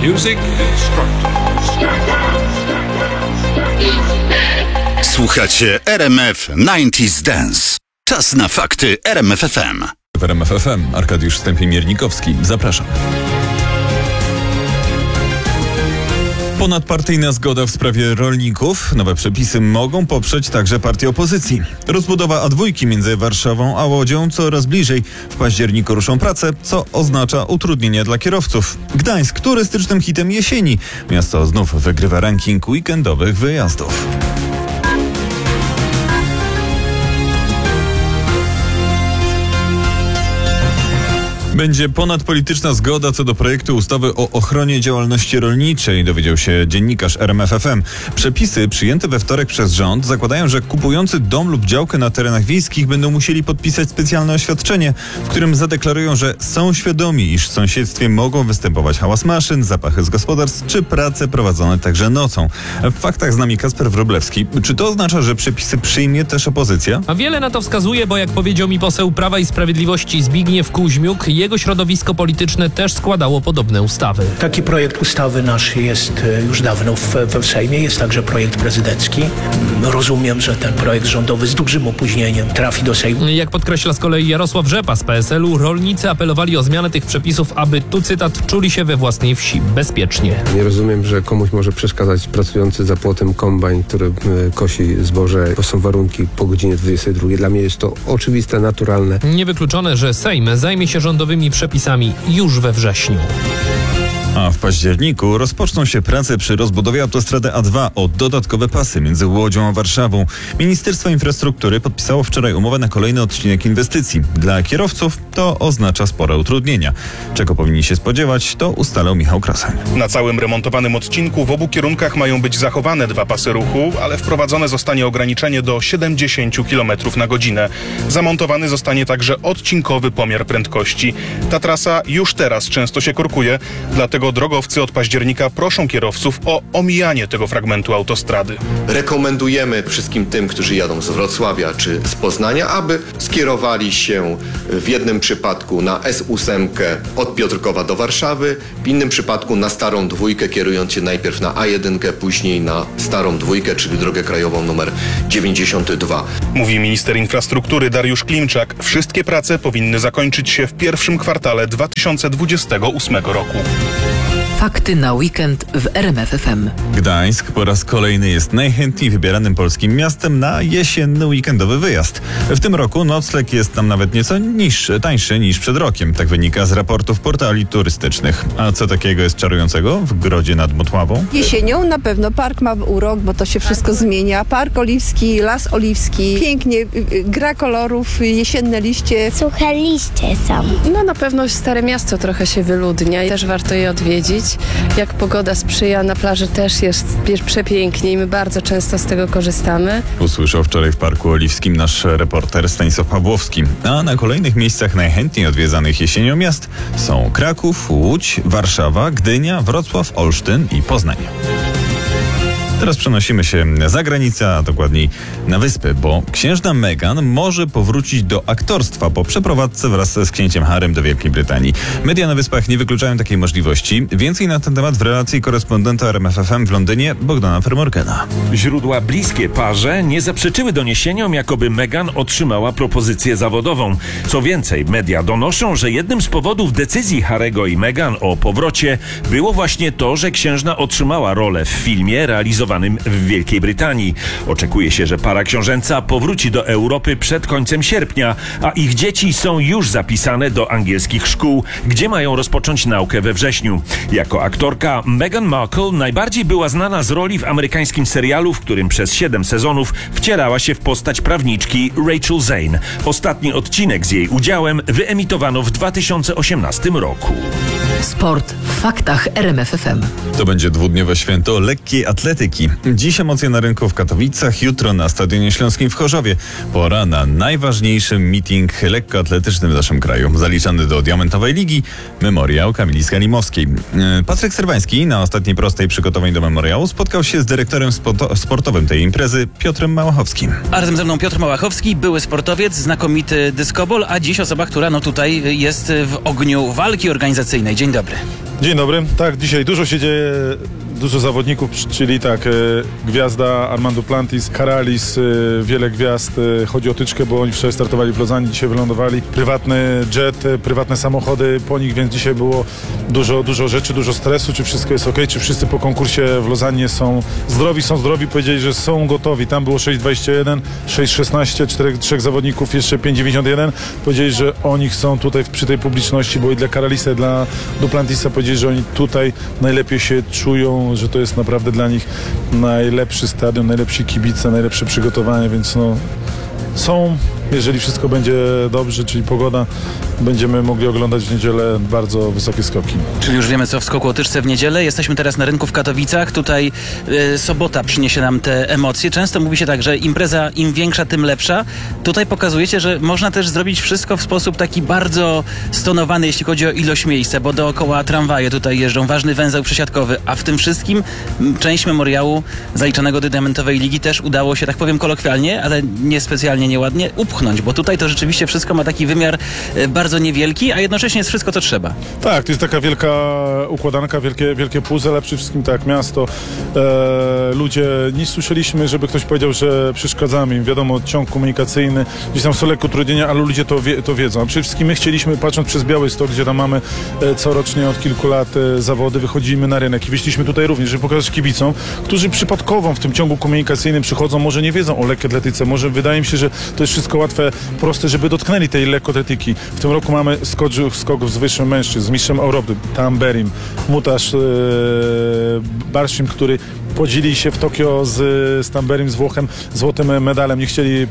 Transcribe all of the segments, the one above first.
Music instructor. Słuchacie RMF 90s Dance. Czas na fakty RMF FM. W RMF FM Arkadiusz Stępień-Miernikowski. Zapraszam. Ponadpartyjna zgoda w sprawie rolników. Nowe przepisy mogą poprzeć także partie opozycji. Rozbudowa A2 między Warszawą a Łodzią coraz bliżej. W październiku ruszą prace, co oznacza utrudnienia dla kierowców. Gdańsk turystycznym hitem jesieni. Miasto znów wygrywa ranking weekendowych wyjazdów. Będzie ponadpolityczna zgoda co do projektu ustawy o ochronie działalności rolniczej, dowiedział się dziennikarz RMF FM. Przepisy przyjęte we wtorek przez rząd zakładają, że kupujący dom lub działkę na terenach wiejskich będą musieli podpisać specjalne oświadczenie, w którym zadeklarują, że są świadomi, iż w sąsiedztwie mogą występować hałas maszyn, zapachy z gospodarstw czy prace prowadzone także nocą. W faktach z nami Kasper Wróblewski. Czy to oznacza, że przepisy przyjmie też opozycja? A wiele na to wskazuje, bo jak powiedział mi poseł Prawa i Sprawiedliwości Zbigniew Kuźmiuk, jego środowisko polityczne też składało podobne ustawy. Taki projekt ustawy nasz jest już dawno w Sejmie, jest także projekt prezydencki. Rozumiem, że ten projekt rządowy z dużym opóźnieniem trafi do Sejmu. Jak podkreśla z kolei Jarosław Rzepa z PSL-u, rolnicy apelowali o zmianę tych przepisów, aby, tu cytat, czuli się we własnej wsi bezpiecznie. Nie rozumiem, że komuś może przeszkadzać pracujący za płotem kombajn, który kosi zboże. To są warunki po godzinie 22. Dla mnie jest to oczywiste, naturalne. Niewykluczone, że Sejm zajmie się rządowymi przepisami już we wrześniu. A w październiku rozpoczną się prace przy rozbudowie autostrady A2 o dodatkowe pasy między Łodzią a Warszawą. Ministerstwo Infrastruktury podpisało wczoraj umowę na kolejny odcinek inwestycji. Dla kierowców to oznacza spore utrudnienia. Czego powinni się spodziewać, to ustalał Michał Krasań. Na całym remontowanym odcinku w obu kierunkach mają być zachowane dwa pasy ruchu, ale wprowadzone zostanie ograniczenie do 70 km na godzinę. Zamontowany zostanie także odcinkowy pomiar prędkości. Ta trasa już teraz często się korkuje, dlatego drogowcy od października proszą kierowców o omijanie tego fragmentu autostrady. Rekomendujemy wszystkim tym, którzy jadą z Wrocławia czy z Poznania, aby skierowali się w jednym przypadku na S8 od Piotrkowa do Warszawy, w innym przypadku na Starą Dwójkę, kierując się najpierw na A1, później na Starą Dwójkę, czyli drogę krajową numer 92. Mówi minister infrastruktury Dariusz Klimczak. Wszystkie prace powinny zakończyć się w pierwszym kwartale 2028 roku. Fakty na weekend w RMF FM. Gdańsk po raz kolejny jest najchętniej wybieranym polskim miastem na jesienny weekendowy wyjazd. W tym roku nocleg jest tam nawet nieco tańszy niż przed rokiem. Tak wynika z raportów portali turystycznych. A co takiego jest czarującego w Grodzie nad Motławą? Jesienią na pewno park ma urok, bo to się wszystko zmienia. Park oliwski, las oliwski, pięknie, gra kolorów, jesienne liście. Suche liście są. No na pewno Stare Miasto trochę się wyludnia i też warto je odwiedzić. Jak pogoda sprzyja, na plaży też jest przepięknie i my bardzo często z tego korzystamy. Usłyszał wczoraj w Parku Oliwskim nasz reporter Stanisław Pawłowski. A na kolejnych miejscach najchętniej odwiedzanych jesienią miast są Kraków, Łódź, Warszawa, Gdynia, Wrocław, Olsztyn i Poznań. Teraz przenosimy się za granicę, a dokładniej na wyspy, bo księżna Meghan może powrócić do aktorstwa po przeprowadzce wraz z księciem Harrym do Wielkiej Brytanii. Media na wyspach nie wykluczają takiej możliwości. Więcej na ten temat w relacji korespondenta RMF FM w Londynie Bogdana Fermorgena. Źródła bliskie parze nie zaprzeczyły doniesieniom, jakoby Meghan otrzymała propozycję zawodową. Co więcej, media donoszą, że jednym z powodów decyzji Harry'ego i Meghan o powrocie było właśnie to, że księżna otrzymała rolę w filmie realizowanym w Wielkiej Brytanii. Oczekuje się, że para książęca powróci do Europy przed końcem sierpnia, a ich dzieci są już zapisane do angielskich szkół, gdzie mają rozpocząć naukę we wrześniu. Jako aktorka Meghan Markle najbardziej była znana z roli w amerykańskim serialu, w którym przez 7 sezonów wcierała się w postać prawniczki Rachel Zane. Ostatni odcinek z jej udziałem wyemitowano w 2018 roku. Sport w faktach RMF FM. To będzie dwudniowe święto lekkiej atletyki. Dziś emocje na rynku w Katowicach, jutro na Stadionie Śląskim w Chorzowie. Pora na najważniejszy meeting lekkoatletyczny w naszym kraju. Zaliczany do Diamentowej Ligi Memoriał Kamili Skalimowskiej. Patryk Serwański na ostatniej prostej przygotowań do memoriału spotkał się z dyrektorem sportowym tej imprezy Piotrem Małachowskim. A razem ze mną Piotr Małachowski, były sportowiec, znakomity dyskobol, a dziś osoba, która tutaj jest w ogniu walki organizacyjnej. Dzień dobry. Dzień dobry. Tak, dzisiaj dużo się dzieje, dużo zawodników, czyli tak, gwiazda Armand Duplantis, Karalis, wiele gwiazd. Chodzi o tyczkę, bo oni wczoraj startowali w Lozanie, dzisiaj wylądowali. Prywatny jet, prywatne samochody po nich, więc dzisiaj było dużo rzeczy, dużo stresu, czy wszystko jest ok, czy wszyscy po konkursie w Lozannie są zdrowi, powiedzieli, że są gotowi. Tam było 6,21, 6,16, 3 zawodników, jeszcze 5,91. Powiedzieli, że oni są tutaj przy tej publiczności, bo i dla Karalisa, i dla Duplantisa powiedzieli, że oni tutaj najlepiej się czują, że to jest naprawdę dla nich najlepszy stadion, najlepsi kibice, najlepsze przygotowanie, więc są, jeżeli wszystko będzie dobrze, czyli pogoda, będziemy mogli oglądać w niedzielę bardzo wysokie skoki. Czyli już wiemy, co w skoku o tyczce w niedzielę. Jesteśmy teraz na rynku w Katowicach. Tutaj sobota przyniesie nam te emocje. Często mówi się tak, że impreza im większa, tym lepsza. Tutaj pokazujecie, że można też zrobić wszystko w sposób taki bardzo stonowany, jeśli chodzi o ilość miejsca, bo dookoła tramwaje tutaj jeżdżą, ważny węzeł przesiadkowy, a w tym wszystkim część memoriału zaliczonego do Diamentowej Ligi też udało się, tak powiem kolokwialnie, ale niespecjalnie nieładnie, upchnąć, bo tutaj to rzeczywiście wszystko ma taki wymiar bardzo niewielki, a jednocześnie jest wszystko, co trzeba. Tak, to jest taka wielka układanka, wielkie puzzle, ale przede wszystkim tak, miasto, ludzie, nie słyszeliśmy, żeby ktoś powiedział, że przeszkadzamy im, wiadomo, ciąg komunikacyjny, gdzieś tam są lekko utrudnienia, ale ludzie to wiedzą, a przede wszystkim my chcieliśmy, patrząc przez Białystok, gdzie tam mamy corocznie od kilku lat zawody, wychodzimy na rynek i wyszliśmy tutaj również, żeby pokazać kibicom, którzy przypadkowo w tym ciągu komunikacyjnym przychodzą, może nie wiedzą o lekkoatletyce, może wydaje mi się, że to jest wszystko łatwe, proste, żeby dotknęli tej lekkoatletyki. W tym roku mamy skok z wyższym mężczyzn, z mistrzem Europy, Tamberim, Mutasz Barszim, który podzieli się w Tokio z Tamberim, z Włochem, złotym medalem. Nie chcieli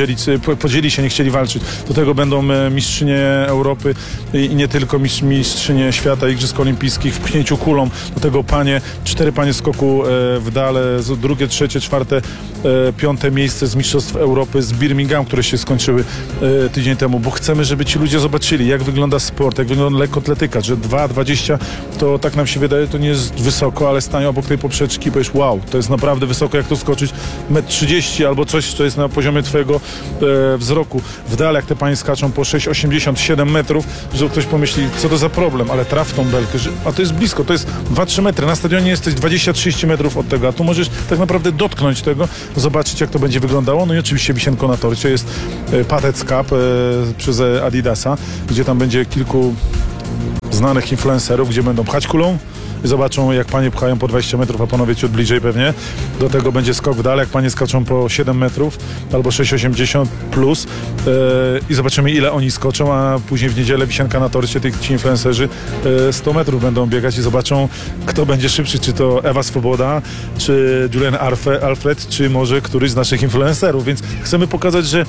nie chcieli walczyć. Do tego będą mistrzynie Europy i nie tylko mistrzynie świata, igrzysk olimpijskich w pchnięciu kulą. Do tego 4 panie skoku w dale, drugie, trzecie, czwarte, 5 miejsce z mistrzostw Europy z Birmingham, które się skończyły tydzień temu, bo chcemy, żeby ci ludzie zobaczyli, jak wygląda sport, jak wygląda lekkoatletyka, że 2,20 to tak nam się wydaje, to nie jest wysoko, ale stań obok tej poprzeczki i powiesz, wow, to jest naprawdę wysoko, jak to skoczyć 1,30 m albo coś, co jest na poziomie twojego wzroku. W dale, jak te panie skaczą po 6,87 metrów, że ktoś pomyśli, co to za problem, ale traf tą belkę, a to jest blisko, to jest 2-3 metry, na stadionie jesteś 20-30 metrów od tego, a tu możesz tak naprawdę dotknąć tego, zobaczyć, jak to będzie wyglądało. No i oczywiście wisienko na torcie jest Patec Cup przez Adidasa, gdzie tam będzie kilku znanych influencerów, gdzie będą pchać kulą i zobaczą, jak panie pchają po 20 metrów, a panowie ciut bliżej pewnie. Do tego będzie skok w dale, jak panie skaczą po 7 metrów albo 6,80 plus i zobaczymy, ile oni skoczą, a później w niedzielę wisienka na torcie, ci influencerzy 100 metrów będą biegać i zobaczą, kto będzie szybszy, czy to Ewa Swoboda, czy Julian Alfred, czy może któryś z naszych influencerów, więc chcemy pokazać, że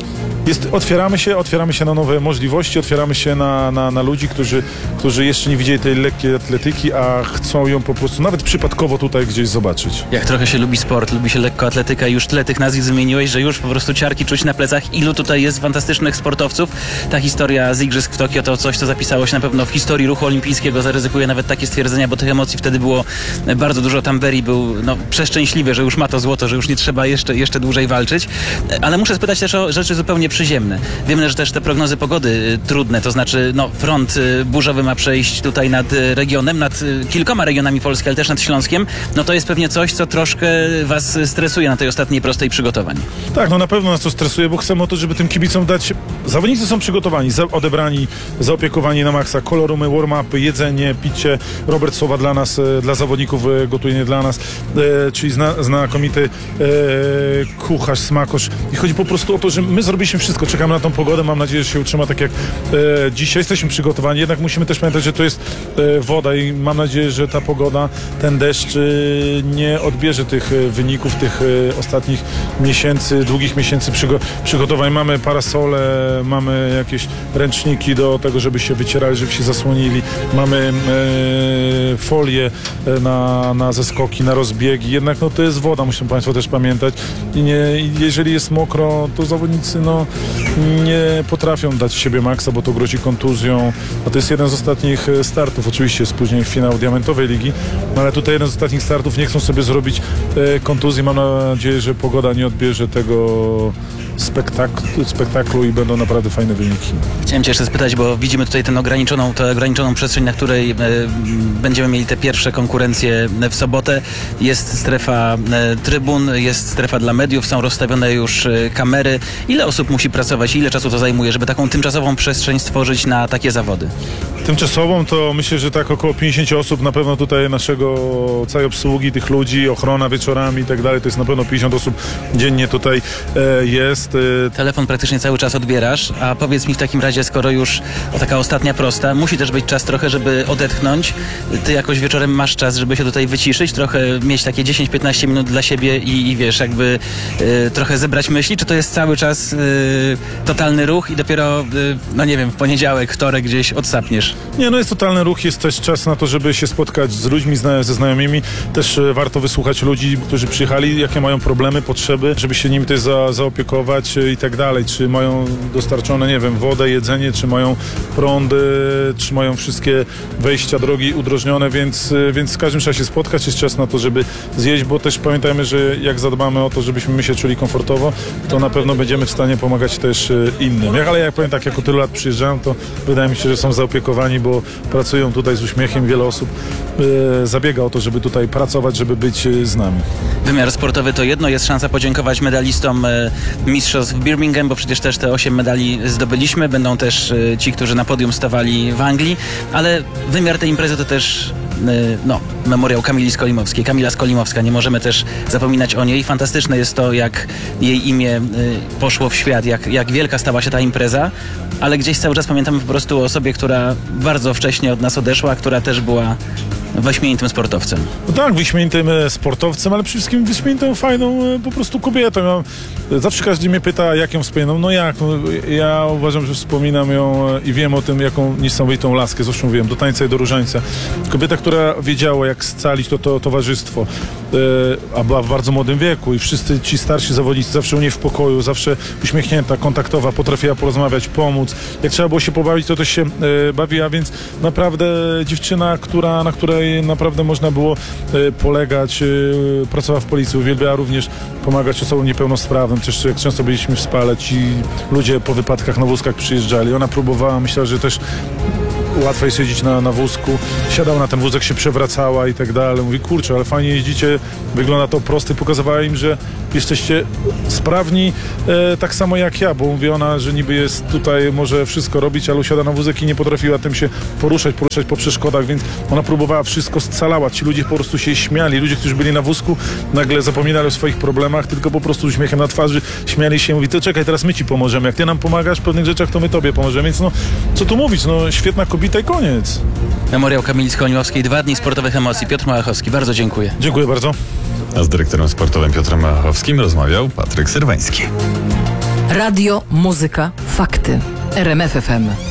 otwieramy się na nowe możliwości, otwieramy się na ludzi, którzy jeszcze nie widzieli tej lekkiej atletyki, a chcą ją po prostu nawet przypadkowo tutaj gdzieś zobaczyć. Jak trochę się lubi sport, lubi się lekkoatletyka i już tyle tych nazwisk wymieniłeś, że już po prostu ciarki czuć na plecach, ilu tutaj jest fantastycznych sportowców. Ta historia z Igrzysk w Tokio to coś, co zapisało się na pewno w historii ruchu olimpijskiego, zaryzykuję nawet takie stwierdzenia, bo tych emocji wtedy było bardzo dużo. Tamberi był przeszczęśliwy, że już ma to złoto, że już nie trzeba jeszcze dłużej walczyć, ale muszę spytać też o rzeczy zupełnie przyziemne. Wiemy, że też te prognozy pogody trudne, to znaczy front burzowy ma przejść tutaj nad regionem, nad kilkoma regionami Polski, ale też nad Śląskiem. No to jest pewnie coś, co troszkę was stresuje na tej ostatniej prostej przygotowań. Tak, na pewno nas to stresuje, bo chcemy o to, żeby tym kibicom dać... Zawodnicy są przygotowani, odebrani, zaopiekowani na maksa. Kolorumy, warm-upy, jedzenie, picie. Robert Sowa dla nas, dla zawodników gotuje, nie dla nas, czyli znakomity kucharz, smakosz. I chodzi po prostu o to, że my zrobiliśmy wszystko. Czekamy na tą pogodę, mam nadzieję, że się utrzyma tak jak dzisiaj. Jesteśmy przygotowani, jednak musimy też pamiętać, że to jest woda i mam nadzieję, że ta pogoda, ten deszcz nie odbierze tych wyników, tych ostatnich miesięcy, długich miesięcy przygotowań. Mamy parasole, mamy jakieś ręczniki do tego, żeby się wycierali, żeby się zasłonili. Mamy folię na zeskoki, na rozbiegi. Jednak to jest woda, muszą Państwo też pamiętać. I jeżeli jest mokro, to zawodnicy nie potrafią dać siebie maksa, bo to grozi kontuzją. A to jest jeden z ostatnich startów. Oczywiście jest później finał Diamentowej Ligi, ale tutaj jeden z ostatnich startów. Nie chcą sobie zrobić kontuzji. Mam nadzieję, że pogoda nie odbierze spektaklu i będą naprawdę fajne wyniki. Chciałem cię jeszcze spytać, bo widzimy tutaj tę ograniczoną przestrzeń, na której będziemy mieli te pierwsze konkurencje w sobotę. Jest strefa trybun, jest strefa dla mediów, są rozstawione już kamery. Ile osób musi pracować, ile czasu to zajmuje, żeby taką tymczasową przestrzeń stworzyć na takie zawody? Tymczasową to myślę, że tak około 50 osób na pewno tutaj całej obsługi tych ludzi, ochrona wieczorami i tak dalej, to jest na pewno 50 osób dziennie tutaj jest. Telefon praktycznie cały czas odbierasz, a powiedz mi w takim razie, skoro już taka ostatnia prosta, musi też być czas trochę, żeby odetchnąć. Ty jakoś wieczorem masz czas, żeby się tutaj wyciszyć, trochę mieć takie 10-15 minut dla siebie i wiesz, jakby trochę zebrać myśli, czy to jest cały czas totalny ruch i dopiero, no nie wiem, w poniedziałek, wtorek gdzieś odsapniesz? Nie, no jest totalny ruch, jest też czas na to, żeby się spotkać z ludźmi, ze znajomymi. Też warto wysłuchać ludzi, którzy przyjechali, jakie mają problemy, potrzeby, żeby się nimi też zaopiekować i tak dalej. Czy mają dostarczone, nie wiem, wodę, jedzenie, czy mają prądy, czy mają wszystkie wejścia, drogi udrożnione, więc z każdym trzeba się spotkać. Jest czas na to, żeby zjeść, bo też pamiętajmy, że jak zadbamy o to, żebyśmy my się czuli komfortowo, to na pewno będziemy w stanie pomagać też innym. Ale jak powiem tak, jak od tylu lat przyjeżdżają, to wydaje mi się, że są zaopiekowani, bo pracują tutaj z uśmiechem. Wiele osób zabiega o to, żeby tutaj pracować, żeby być z nami. Wymiar sportowy to jedno, jest szansa podziękować medalistom mistrzostw w Birmingham, bo przecież też te 8 medali zdobyliśmy. Będą też ci, którzy na podium stawali w Anglii, ale wymiar tej imprezy to też memoriał Kamili Skolimowskiej. Kamila Skolimowska, nie możemy też zapominać o niej. Fantastyczne jest to, jak jej imię poszło w świat, jak wielka stała się ta impreza, ale gdzieś cały czas pamiętamy po prostu o osobie, która bardzo wcześnie od nas odeszła, która też była wyśmienitym sportowcem. No tak, wyśmienitym sportowcem, ale przede wszystkim wyśmienitą, fajną po prostu kobietą. Zawsze każdy mnie pyta, jak ją wspominam. No jak? Ja uważam, że wspominam ją i wiem o tym, jaką niesamowitą laskę, zresztą wiem, do tańca i do różańca. Kobieta, która wiedziała, jak scalić to towarzystwo, a była w bardzo młodym wieku i wszyscy ci starsi zawodnicy zawsze u niej w pokoju, zawsze uśmiechnięta, kontaktowa, potrafiła porozmawiać, pomóc. Jak trzeba było się pobawić, to też się bawiła, więc naprawdę dziewczyna, na której naprawdę można było polegać, pracowała w policji, uwielbiała również pomagać osobom niepełnosprawnym. Też jak często byliśmy w Spale, ci ludzie po wypadkach na wózkach przyjeżdżali. Ona próbowała, myślała, że też łatwo jest jeździć na wózku. Siadała na ten wózek, się przewracała i tak dalej. Mówi, kurczę, ale fajnie jeździcie, wygląda to proste. Pokazywała im, że jesteście sprawni tak samo jak ja, bo mówi ona, że niby jest tutaj, może wszystko robić, ale usiada na wózek i nie potrafiła tym się poruszać po przeszkodach, więc ona próbowała, wszystko scalała. Ci ludzie po prostu się śmiali. Ludzie, którzy byli na wózku, nagle zapominali o swoich problemach, tylko po prostu uśmiechem na twarzy śmiali się i mówi, to czekaj, teraz my ci pomożemy. Jak ty nam pomagasz w pewnych rzeczach, to my tobie pomożemy. Więc co tu mówić, świetna kobieta i koniec. Memoriał Kamili Skolimowskiej, 2 dni sportowych emocji. Piotr Małachowski, bardzo dziękuję. Dziękuję bardzo. A z dyrektorem sportowym Piotrem Małachowskim rozmawiał Patryk Syrwański. Radio, muzyka, fakty. RMF FM.